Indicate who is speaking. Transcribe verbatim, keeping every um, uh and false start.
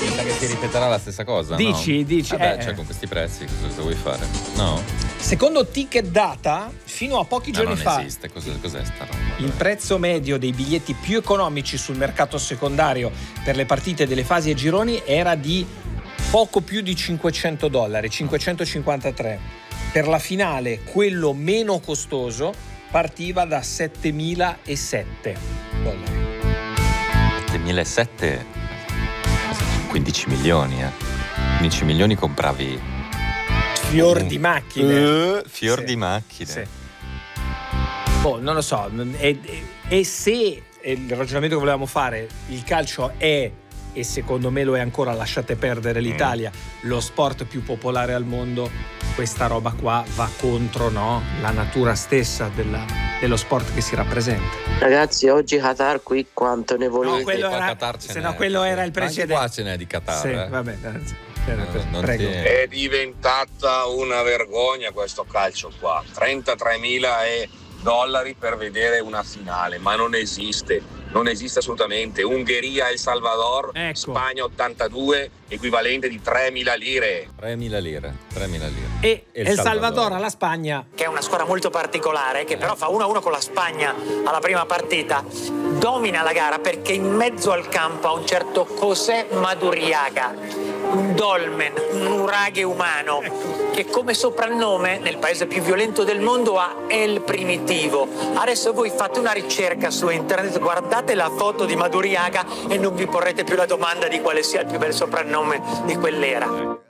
Speaker 1: Mi sa che si ripeterà la stessa cosa,
Speaker 2: Dici,
Speaker 1: no?
Speaker 2: dici.
Speaker 1: Vabbè,
Speaker 2: eh,
Speaker 1: cioè, con questi prezzi cosa, cosa vuoi fare? No?
Speaker 2: Secondo Ticket Data, fino a pochi
Speaker 1: No,
Speaker 2: giorni
Speaker 1: non
Speaker 2: fa,
Speaker 1: esiste. Cos'è, cos'è sta roba?
Speaker 2: il prezzo medio dei biglietti più economici sul mercato secondario per le partite delle fasi e gironi era di poco più di cinquecento dollari, cinquecentocinquantatré. Per la finale, quello meno costoso partiva da settemilasette dollari.
Speaker 1: settemilasette? quindici milioni, eh. quindici milioni compravi
Speaker 2: Fior di macchine.
Speaker 1: Uh, fior
Speaker 2: Sì.
Speaker 1: di macchine.
Speaker 2: Sì. Boh, non lo so. E, e se il ragionamento che volevamo fare, il calcio è, e secondo me lo è ancora, lasciate perdere l'Italia, mm. lo sport più popolare al mondo, questa roba qua va contro, no, la natura stessa della, dello sport che si rappresenta.
Speaker 3: Ragazzi, oggi Qatar qui quanto ne volete?
Speaker 2: No, quello era,
Speaker 1: Qatar ce
Speaker 2: se
Speaker 1: n'è,
Speaker 2: no quello era il
Speaker 1: anche
Speaker 2: precedente.
Speaker 1: qua ce n'è di Qatar.
Speaker 2: Sì,
Speaker 1: eh.
Speaker 2: vabbè.
Speaker 1: No, non
Speaker 2: Prego.
Speaker 1: ti-
Speaker 4: È diventata una vergogna questo calcio qua. trentatremila dollari per vedere una finale, ma non esiste, non esiste assolutamente. Ungheria, El Salvador,
Speaker 2: Ecco.
Speaker 4: Spagna ottantadue, equivalente di tremila lire.
Speaker 1: tremila lire, tremila lire.
Speaker 2: E
Speaker 1: El
Speaker 2: El
Speaker 1: Salvador.
Speaker 2: Salvador alla Spagna.
Speaker 5: che è una squadra molto particolare, che però fa uno a uno con la Spagna alla prima partita, domina la gara perché in mezzo al campo ha un certo José Maduriaga, un dolmen, un uraghe umano, che come soprannome nel paese più violento del mondo ha El Primitivo. Adesso voi fate una ricerca su internet, guardate la foto di Maduriaga e non vi porrete più la domanda di quale sia il più bel soprannome di quell'era.